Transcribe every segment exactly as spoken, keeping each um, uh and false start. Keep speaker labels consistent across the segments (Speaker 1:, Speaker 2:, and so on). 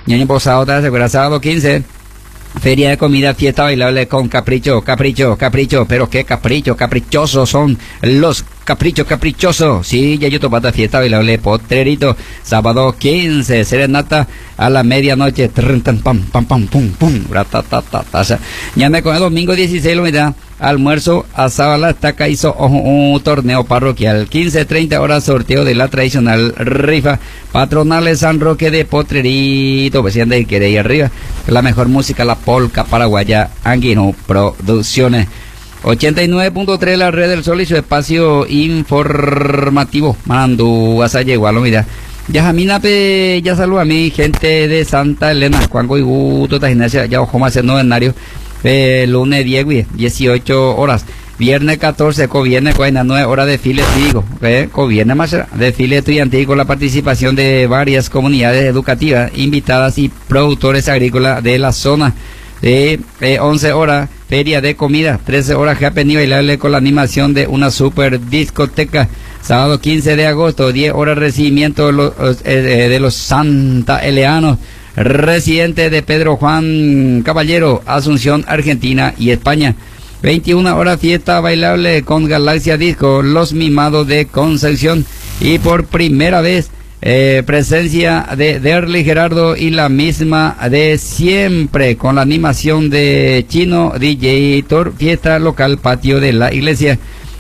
Speaker 1: Ñaño Posado, ¿te acuerdas? Sábado quince. Feria de comida, fiesta bailable con capricho, capricho, capricho, pero qué capricho, caprichosos son los caprichos caprichosos. Sí, ya yo topata fiesta bailable potrerito, sábado quince, serenata a la medianoche, trn, tan, pam, pam, pam, pum, pum, ratatatata. Ya me con el domingo dieciséis, lo mitad, almuerzo, asado a la estaca, hizo un, un torneo parroquial, quince treinta horas, sorteo de la tradicional rifa, patronales San Roque de Potrerito, pues si anda y quiere ir arriba, la mejor música, la polca paraguaya, Anguino Producciones. ochenta y nueve punto tres la red del sol y su espacio informativo. Mando a igual, mira. Ya Jamina pe, ya saluda a mi gente de Santa Elena, Cuango y Guto, Tajinacia, ya ojo más el novenario. Eh, lunes diez, dieciocho horas. Viernes catorce, co-viernes cuarenta y nueve horas de desfile cívico. Eh, co-viernes más desfile estudiantil con la participación de varias comunidades educativas, invitadas y productores agrícolas de la zona. De eh, once horas, feria de comida, trece horas, happening bailable con la animación de una super discoteca. Sábado quince de agosto, diez horas, recibimiento de los, eh, de los Santa Eleanos, residentes de Pedro Juan Caballero, Asunción, Argentina y España. veintiuna horas, fiesta bailable con Galaxia Disco, los mimados de Concepción. Y por primera vez, Eh, presencia de Derly Gerardo y la misma de siempre, con la animación de Chino D J Tor, fiesta local, patio de la iglesia.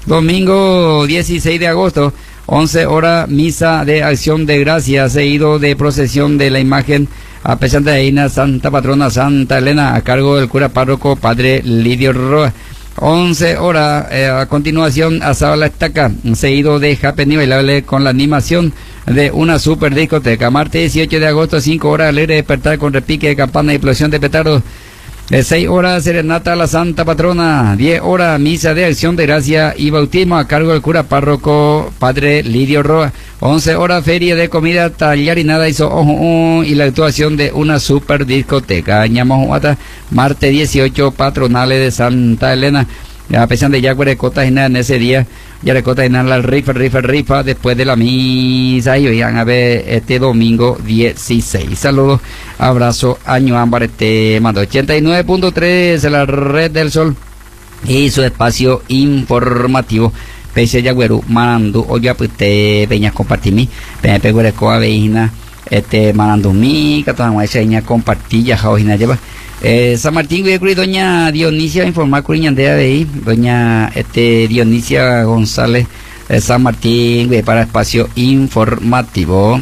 Speaker 1: Domingo dieciséis de agosto, once horas, misa de acción de gracias, seguido de procesión de la imagen a Pesanta de Reina, Santa Patrona Santa Elena, a cargo del cura párroco Padre Lidio Roa. once horas, eh, a continuación, asado a la estaca, seguido de happening bailable con la animación de una super discoteca. Martes dieciocho de agosto, cinco horas, alegre despertar con repique de campana y explosión de petardos. De seis horas, serenata a la Santa Patrona. diez horas, misa de acción de gracia y bautismo a cargo del cura párroco Padre Lidio Roa. once horas, feria de comida, tallar y nada, hizo ojo, uh, y la actuación de una super discoteca. Ñamojuata, martes dieciocho, patronales de Santa Elena. A pesar de ya Guarecota en ese día, ya Guarecota en la rifa, rifa, rifa, después de la misa, y vayan a ver este domingo dieciséis. Saludos, abrazo, año ámbar, este mando ochenta y nueve punto tres, la red del sol y su espacio informativo. Pese Yagüero, Manando, oye, pues te peñas compartir mi, peña peguerecoa veina, este, Manando mi, catona seña compartir, ya jaojina lleva. Eh, San Martín, y doña Dionisia informar Curiñandea de ahí, doña este Dionisia González de San Martín, güey, para espacio informativo.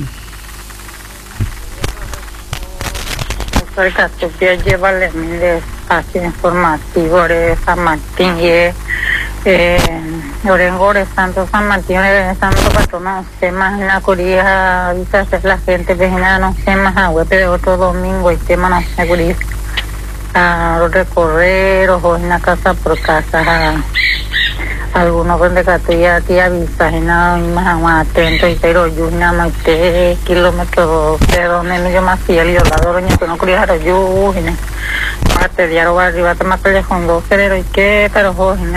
Speaker 2: Doctor Catupia, llévale mi espacio informativo de San Martín, y eh, Orengore, Santo San Martín, de Santo Patrono, se más en la curia, avisa hacer la gente, vecina, no sé más agua, pero otro domingo, y tema no se curia. A recorrer o en la casa por casa a algunos donde catuya tía avisa y nada más atento y pero yo nada más te kilómetros de donde yo más fiel y yo la doña que no quería yo y parte diario arriba te más peleas con dos cerebros y qué pero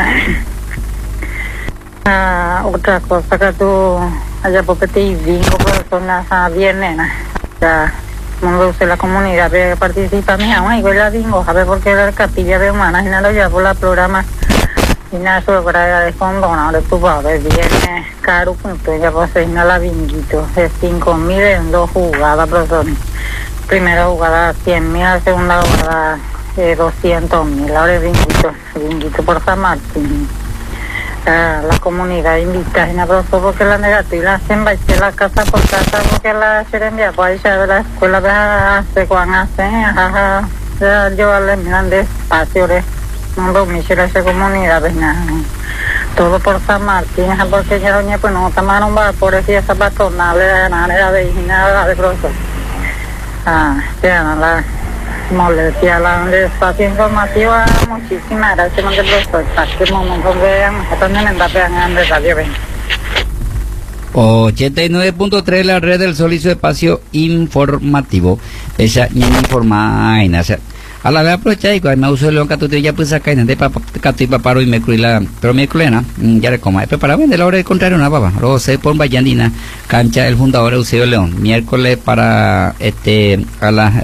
Speaker 2: ah, otra cosa que tú allá porque te bingo personas a viernes ya mundo de la comunidad que participa mi mamá y yo la bingo a ver por qué la capilla de humanas y nada ya por la programa y nada sobre de fondo no de tu padre viene caro punto ya pues es la binguito de cinco mil en dos jugadas profesor primera jugada cien mil segunda jugada eh, doscientos mil ahora es binguito binguito por San Martín. A la comunidad invita en abrazo porque la negativa hacen baile la casa por casa porque la serenidad puede ir a la escuela de hace cuando hacen ajá llevarle miran despacio de mundo michel esa comunidad ves nada todo por San Martín porque ya doña pues no tomaron va por esa esa patronal de nada de nada de profesor ah ya la molestia la de espacio informativo muchísimas gracias de profesor para que momento vean también en la pegan de radio ven
Speaker 1: ochenta y nueve punto tres la red del sol y su espacio informativo esa ñaña informa y nace a la vez aprovechar y cuando me uso el león catuto ya pues acá en de catu y paparo y me la pero me cruena ya le coma preparado de la hora de contrario una papa luego se por Vallandina cancha el fundador Eusebio León miércoles para este a las